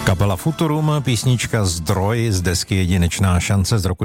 Kapela Futurum, písnička Zdroj z desky Jedinečná šance z roku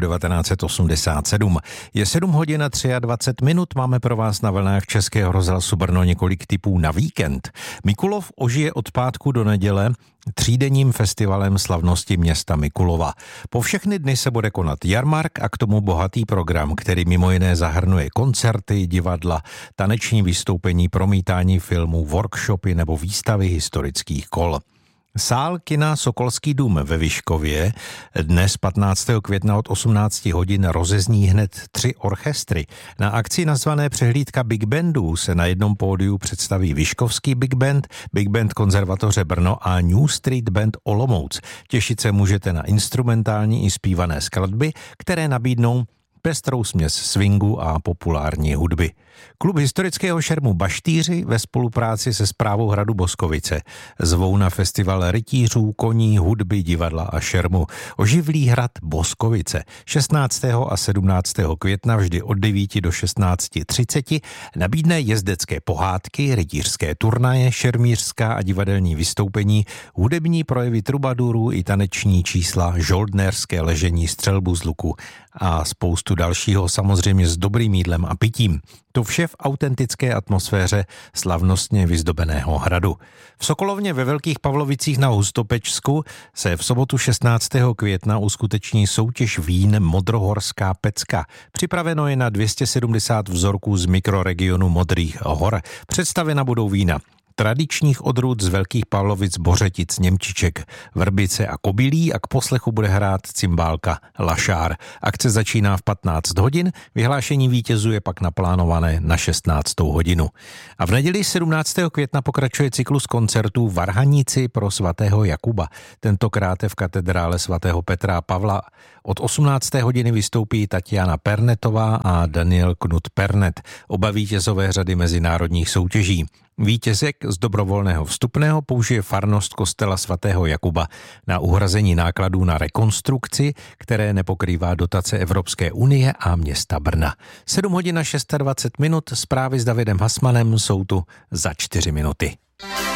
1987. Je 7 hodin a 23 minut, máme pro vás na vlnách Českého rozhlasu Brno několik tipů na víkend. Mikulov ožije od pátku do neděle třídenním festivalem slavnosti města Mikulova. Po všechny dny se bude konat jarmark a k tomu bohatý program, který mimo jiné zahrnuje koncerty, divadla, taneční vystoupení, promítání filmů, workshopy nebo výstavy historických kol. Sál kina Sokolský dům ve Vyškově dnes 15. května od 18 hodin rozezní hned 3 orchestry. Na akci nazvané Přehlídka Big Bandů se na jednom pódiu představí Vyškovský Big Band Konzervatoře Brno a New Street Band Olomouc. Těšit se můžete na instrumentální i zpívané skladby, které nabídnou pestrou směs swingu a populární hudby. Klub historického šermu Baštýři ve spolupráci se Správou hradu Boskovice zvou na festival rytířů, koní, hudby, divadla a šermu. Oživlý hrad Boskovice 16. a 17. května vždy od 9 do 16:30 nabídne jezdecké pohádky, rytířské turnaje, šermířská a divadelní vystoupení, hudební projevy trubadurů i taneční čísla, žoldnérské ležení, střelbu z luku a spoustu dalšího, samozřejmě s dobrým jídlem a pitím. To vše v autentické atmosféře slavnostně vyzdobeného hradu. V Sokolovně ve Velkých Pavlovicích na Hustopečsku se v sobotu 16. května uskuteční soutěž vín Modrohorská pecka. Připraveno je na 270 vzorků z mikroregionu Modrých hor. Představena budou vína tradičních odrůd z Velkých Pavlovic, Bořetic, Němčiček, Vrbice a Kobylí a k poslechu bude hrát cymbálka Lašár. Akce začíná v 15 hodin, vyhlášení vítězů je pak naplánované na 16. hodinu. A v neděli 17. května pokračuje cyklus koncertů Varhaníci pro svatého Jakuba. Tentokrát v katedrále svatého Petra a Pavla. Od 18. hodiny vystoupí Tatiana Pernetová a Daniel Knut Pernet, oba vítězové řady mezinárodních soutěží. Vítězek z dobrovolného vstupného použije farnost kostela svatého Jakuba na uhrazení nákladů na rekonstrukci, které nepokrývá dotace Evropské unie a města Brna. 7 hodin a 26 minut, zprávy s Davidem Hasmanem jsou tu za 4 minuty.